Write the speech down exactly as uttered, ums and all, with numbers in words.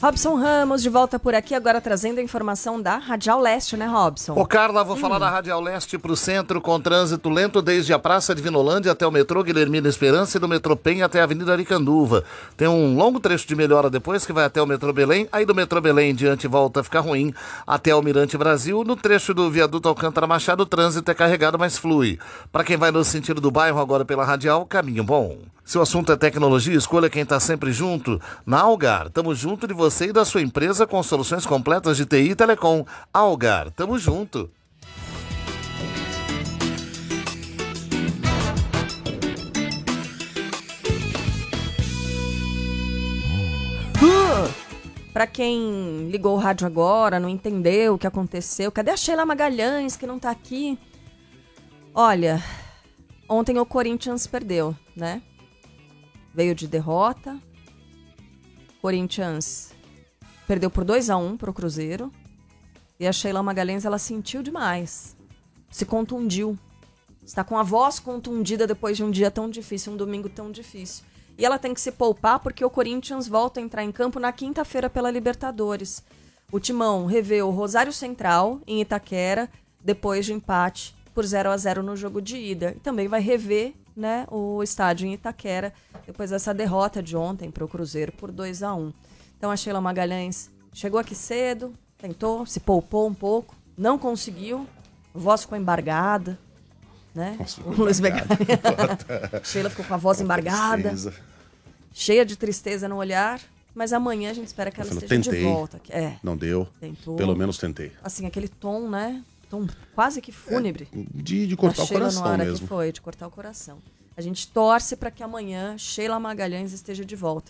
Robson Ramos de volta por aqui, agora trazendo a informação da Radial Leste, né, Robson? Ô, Carla, vou hum. falar da Radial Leste pro centro, com trânsito lento desde a Praça de Vinolândia até o metrô Guilhermina Esperança e do metrô Penha até a Avenida Aricanduva. Tem um longo trecho de melhora depois que vai até o metrô Belém, aí do metrô Belém em diante volta a ficar ruim até o Mirante Brasil. No trecho do viaduto Alcântara Machado, o trânsito é carregado, mas flui. Para quem vai no sentido do bairro agora pela Radial, caminho bom. Se o assunto é tecnologia, escolha quem está sempre junto. Na Algar, estamos junto de você e da sua empresa com soluções completas de T I e Telecom. Algar, tamo junto. Uh, Para quem ligou o rádio agora, não entendeu o que aconteceu, cadê a Sheila Magalhães que não tá aqui? Olha, ontem o Corinthians perdeu, né? Veio de derrota. Corinthians perdeu por dois a um pro Cruzeiro. E a Sheila Magalhães, ela sentiu demais. Se contundiu. Está com a voz contundida depois de um dia tão difícil, um domingo tão difícil. E ela tem que se poupar porque o Corinthians volta a entrar em campo na quinta-feira pela Libertadores. O Timão revê o Rosário Central em Itaquera, depois de empate por zero a zero no jogo de ida. E também vai rever, né, o estádio em Itaquera, depois dessa derrota de ontem para o Cruzeiro por dois a um. Então a Sheila Magalhães chegou aqui cedo, tentou, se poupou um pouco, não conseguiu, a voz ficou embargada, né? Nossa, o Luiz Becari. Sheila ficou com a voz embargada, tristeza. Cheia de tristeza no olhar, mas amanhã a gente espera que ela Nossa, esteja tentei. de volta. É, não deu, tentou. Pelo menos tentei. Assim, aquele tom, né? Tom quase que fúnebre. É, de, de cortar o coração Sheila mesmo. Que foi, de cortar o coração. A gente torce para que amanhã Sheila Magalhães esteja de volta.